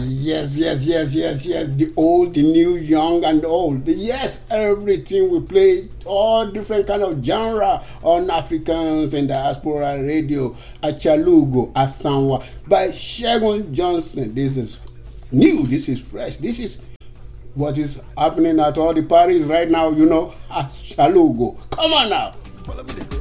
Yes. The old, the new, young, and old. Yes, everything we play, all different kind of genre on Africans and Diaspora Radio. Achalugo, Asanwa by Segun Johnson. This is new. This is fresh. This is what is happening at all the parties right now. Achalugo. Come on now.